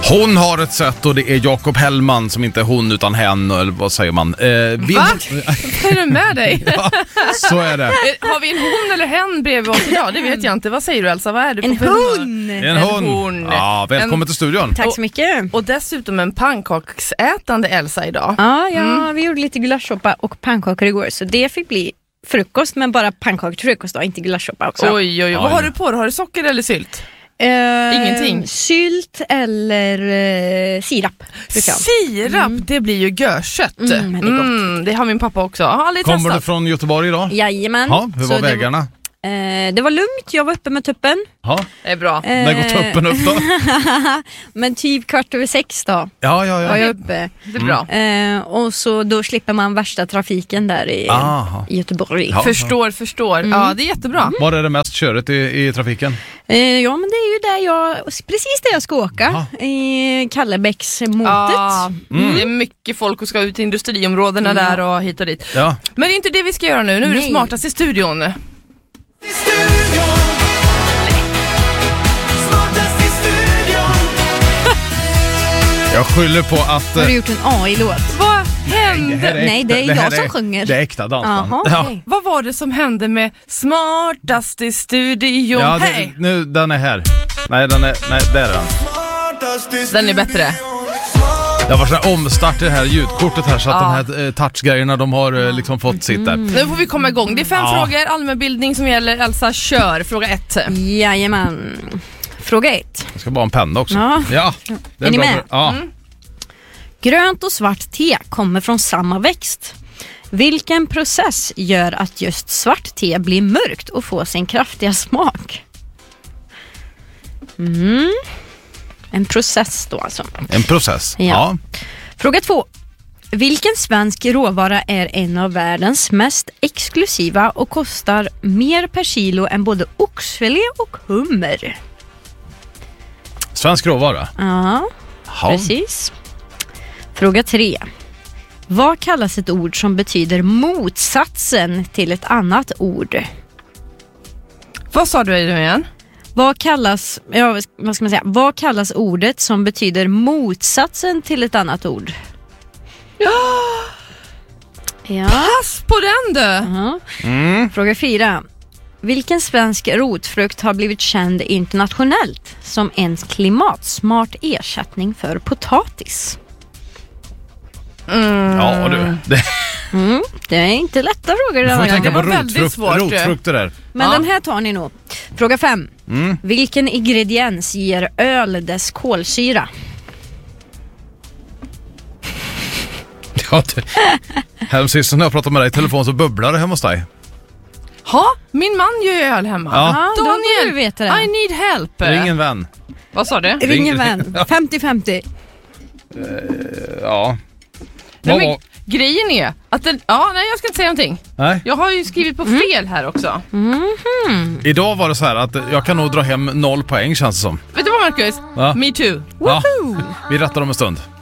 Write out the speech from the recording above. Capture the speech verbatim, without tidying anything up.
Hon har ett sätt och det är Jakob Hellman som inte är hon utan hen, eller vad säger man? Eh, vill... Va? Vad är det med dig? Ja, så är det. Har vi en hon eller hen bredvid oss idag? Det vet jag inte. Vad säger du, Elsa? Vad är det En för hon! En, En hon. hon. Ja, välkommen En... till studion. Tack så mycket. Och dessutom en pannkaksätande Elsa idag. Ja, ja Mm. vi gjorde lite gulaschsoppa och pannkakor igår, så det fick bli frukost, men bara pannkakor till frukost då, inte gulaschsoppa också. Oj, oj, oj. Vad har du på? Har du socker eller sylt? Eh, Ingenting. Sylt eller eh, sirap. Sirap, mm. det blir ju görkött. Mm, det är gott. Mm, det har min pappa också. Jag har aldrig Kommer testat. du från Göteborg idag? Jajamän. Ja, hur var Så vägarna? Det var, eh, det var lugnt, jag var uppe med tuppen. Ja. Det är bra. Eh, När går tuppen upp då? Men typ kvart över sex då Ja, ja, var ja. jag uppe. Det är bra. Eh, och så då slipper man värsta trafiken där i, Aha. i Göteborg. Ja. Förstår, förstår. Mm. Ja, det är jättebra. Var är det mest körigt i, i trafiken? Eh, ja, men det är ju där jag, precis där jag ska åka. Aha. I Kallebäcksmotet. Ja, Mm. det är mycket folk och ska ut i industriområdena Mm. där och hit och dit. Ja. Men det är inte det vi ska göra nu. Nu är det Nej. smartast i studion. Jag skyller på att... Har du gjort en A I-låt? Vad hände? här är Nej, det är äkta- jag här som är- sjunger. Det är äkta dansband. Jaha, Ja. okej. Vad var det som hände med smartast i studion? Ja, det, Hej! nu, den är här. Nej, den är... Nej, där är den. Den är bättre. Det var så här omstart i det här ljudkortet här, så att Ja. de här eh, touchgrejerna, de har eh, liksom fått sitt där. Nu får vi komma igång. Det är fem Ja. frågor, allmänbildning som gäller. Elsa, kör. Fråga ett. Jajamän. Fråga ett. Jag ska bara ha en penna också. Ja. Ja. Det Är ni bra med? för- Ja. Mm. Grönt och svart te kommer från samma växt. Vilken process gör att just svart te blir mörkt och får sin kraftiga smak? Mm. En process då alltså. En process. Ja. Ja. Fråga två. Vilken svensk råvara är en av världens mest exklusiva och kostar mer per kilo än både oxfilé och hummer? Svensk råvara. Ja, Ja. precis. Fråga tre. Vad kallas ett ord som betyder motsatsen till ett annat ord? Vad sa du nu igen? Vad kallas, ja, vad ska man säga? Vad kallas ordet som betyder motsatsen till ett annat ord? Ja. Pass på den du! Ja. Mm. Fråga fyra. Vilken svensk rotfrukt har blivit känd internationellt som en klimatsmart ersättning för potatis? Mm. Ja, du. Det, Mm, det är inte lätta frågor du denna får gång. tänka på var väldigt rotfrukt, svårt. rotfrukter där. Men Ja. den här tar ni nog. Fråga fem. Mm. Vilken ingrediens ger öl dess kolsyra? Ja, det. Häromsist när jag pratade med dig i telefon så bubblar det hemma hos dig. Ha, min man gör ju öl hemma. Ja. Ja, då borde Daniel, du veta det. I need help. Ring en vän. Vad sa du? Ring en vän. femtio femtio. Ja. Nej, Vad men, var- grejen är att den, ja, nej jag ska inte säga någonting. Nej. Jag har ju skrivit på fel här också. Idag var det så här att jag kan nog dra hem noll poäng, känns det som. Vet du vad, Marcus? Ja. Me too. Ja. Vi rättar om en stund.